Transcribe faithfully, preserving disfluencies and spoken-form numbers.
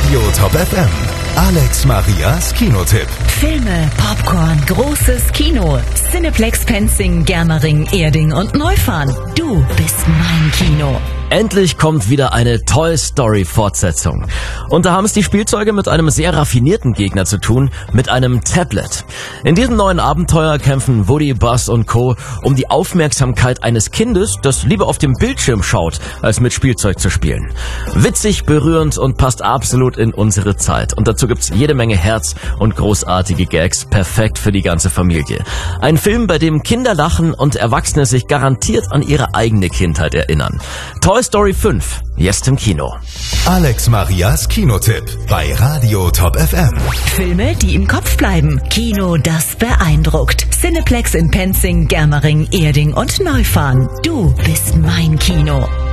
Radio Top F M. Alex Marias Kinotipp. Filme, Popcorn, großes Kino. Cineplex Penzing, Germering, Erding und Neufahren. Du bist mein Kino. Endlich kommt wieder eine Toy Story Fortsetzung. Und da haben es die Spielzeuge mit einem sehr raffinierten Gegner zu tun, mit einem Tablet. In diesem neuen Abenteuer kämpfen Woody, Buzz und Co. um die Aufmerksamkeit eines Kindes, das lieber auf dem Bildschirm schaut, als mit Spielzeug zu spielen. Witzig, berührend und passt absolut in unsere Zeit. Und dazu gibt's jede Menge Herz und großartige Gags, perfekt für die ganze Familie. Ein Film, bei dem Kinder lachen und Erwachsene sich garantiert an ihre eigene Kindheit erinnern. Toy Story fünf, jetzt im Kino. Alex Marias Kinotipp bei Radio Top F M. Filme, die im Kopf bleiben. Kino, das beeindruckt. Cineplex in Penzing, Germering, Erding und Neufahren. Du bist mein Kino.